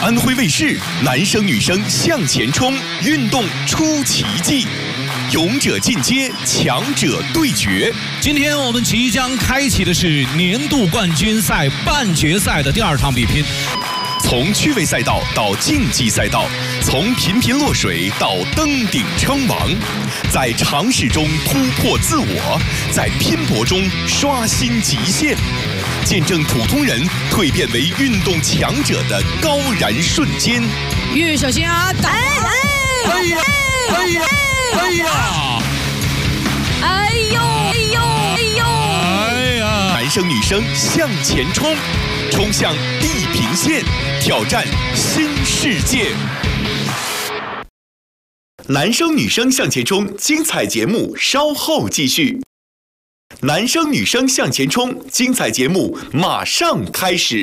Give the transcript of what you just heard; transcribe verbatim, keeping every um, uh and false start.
安徽卫视，男生女生向前冲，运动出奇迹，勇者进阶，强者对决。 今天我们即将开启的是年度冠军赛半决赛的第二场比拼。 从趣味赛道到竞技赛道，从频频落水到登顶称王，在尝试中突破自我，在拼搏中刷新极限，见证普通人蜕变为运动强者的高燃瞬间。 玉小心啊！打！ 哎哎呀！哎呀！哎呀！ 哎呦！哎呦！哎呦！ 哎呀！ 男生女生向前冲，冲向地平线，挑战新世界。男生女生向前冲，精彩节目稍后继续。男生女生向前冲，精彩节目马上开始。